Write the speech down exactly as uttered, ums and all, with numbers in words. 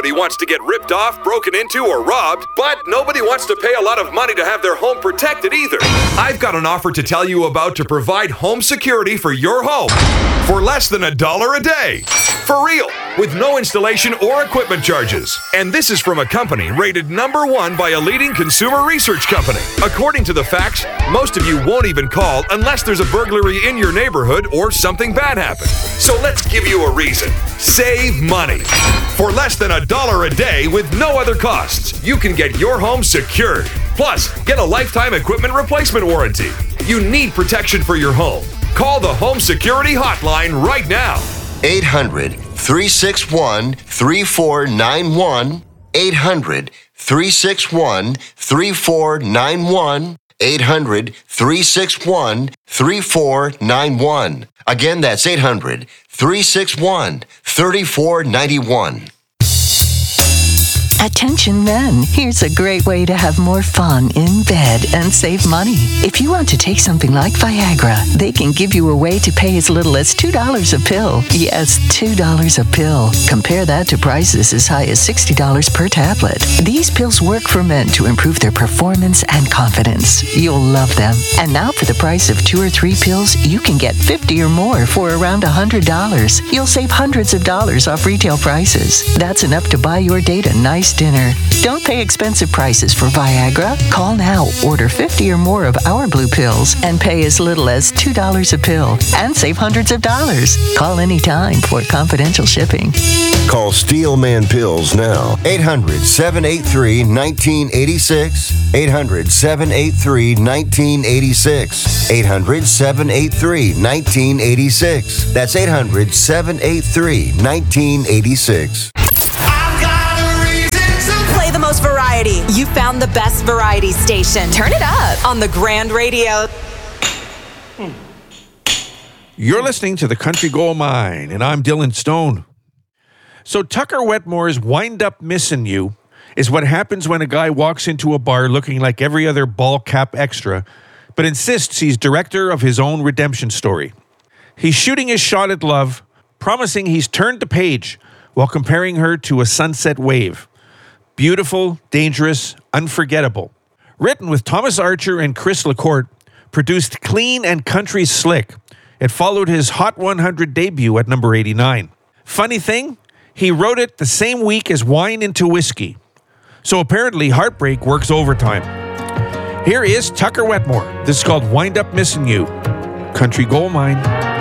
Nobody wants to get ripped off, broken into, or robbed, but nobody wants to pay a lot of money to have their home protected either. I've got an offer to tell you about to provide home security for your home for less than a dollar a day. For real, with no installation or equipment charges. And this is from a company rated number one by a leading consumer research company. According to the facts, most of you won't even call unless there's a burglary in your neighborhood or something bad happened. So let's give you a reason. Save money. For less than a dollar a day with no other costs, you can get your home secured. Plus, get a lifetime equipment replacement warranty. You need protection for your home. Call the Home Security Hotline right now. eight hundred, three six one, three four nine one. eight hundred, three six one, three four nine one. eight hundred, three six one, three four nine one. Again, that's eight hundred, three six one, three four nine one. Attention men, here's a great way to have more fun in bed and save money. If you want to take something like Viagra, they can give you a way to pay as little as two dollars a pill. Yes, two dollars a pill. Compare that to prices as high as sixty dollars per tablet. These pills work for men to improve their performance and confidence. You'll love them. And now for the price of two or three pills, you can get fifty or more for around one hundred dollars. You'll save hundreds of dollars off retail prices. That's enough to buy your date a nice dinner. Don't pay expensive prices for Viagra. Call now, order fifty or more of our blue pills, and pay as little as two dollars a pill and save hundreds of dollars. Call anytime for confidential shipping. Call Steelman Pills now. eight hundred, seven eight three, one nine eight six. eight hundred, seven eight three, one nine eight six. eight hundred, seven eight three, one nine eight six. That's eight hundred, seven eight three, one nine eight six. The most variety. You found the best variety station. Turn it up on the Grand Radio. You're listening to the Country Gold Mine, and I'm Dylan Stone. So Tucker Wetmore's Wind Up Missin' You is what happens when a guy walks into a bar looking like every other ball cap extra, but insists he's director of his own redemption story. He's shooting his shot at love, promising he's turned the page while comparing her to a sunset wave. Beautiful, dangerous, unforgettable. Written with Thomas Archer and Chris LaCourte, produced clean and country slick. It followed his Hot one hundred debut at number eighty-nine. Funny thing, he wrote it the same week as Wine into Whiskey. So apparently heartbreak works overtime. Here is Tucker Wetmore. This is called Wind Up Missin' You. Country Gold Mine.